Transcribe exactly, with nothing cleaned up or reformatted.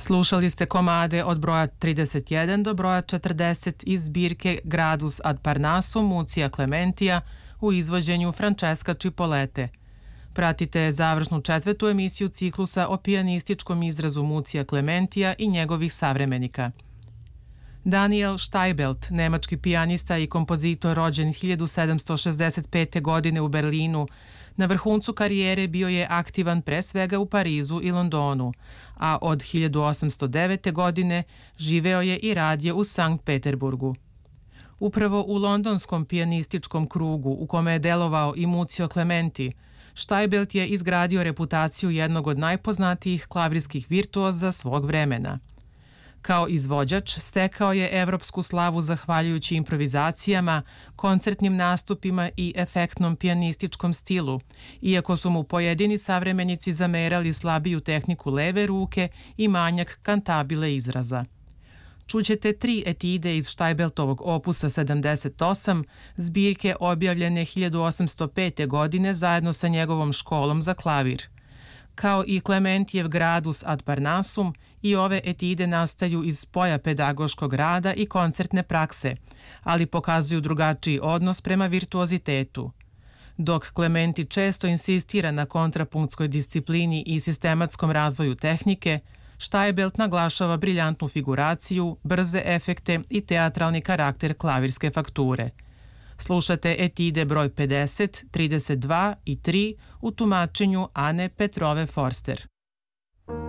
Slušali ste komade od broja trideset jedan do broja četrdeset iz zbirke Gradus ad Parnassum Mucija Clementia u izvođenju Francesca Cipolete. Pratite završnu četvrtu emisiju ciklusa o pijanističkom izrazu Mucija Clementia i njegovih savremenika. Daniel Steibelt, nemački pijanista i kompozitor rođen hiljadu sedamsto šezdeset pete. godine u Berlinu, na vrhuncu karijere bio je aktivan pre svega u Parizu i Londonu, a od hiljadu osamsto devete. godine živeo je i radio u Sankt Peterburgu. Upravo u londonskom pijanističkom krugu u kome je delovao i Mucio Clementi, Steibelt je izgradio reputaciju jednog od najpoznatijih klavirskih virtuoza svog vremena. Kao izvođač stekao je evropsku slavu zahvaljujući improvizacijama, koncertnim nastupima i efektnom pijanističkom stilu, iako su mu pojedini savremenici zamerali slabiju tehniku leve ruke i manjak kantabile izraza. Čućete tri etide iz Steibeltovog opusa sedamdeset osam, zbirke objavljene hiljadu osamsto pete. godine zajedno sa njegovom školom za klavir. Kao i Clementijev Gradus ad Parnassum, i ove etide nastaju iz spoja pedagoškog rada i koncertne prakse, ali pokazuju drugačiji odnos prema virtuozitetu. Dok Clementi često insistira na kontrapunktskoj disciplini i sistematskom razvoju tehnike, Steibelt naglašava briljantnu figuraciju, brze efekte i teatralni karakter klavirske fakture. Slušate etide broj pedeset, trideset dva i tri u tumačenju Ane Petrove Forster.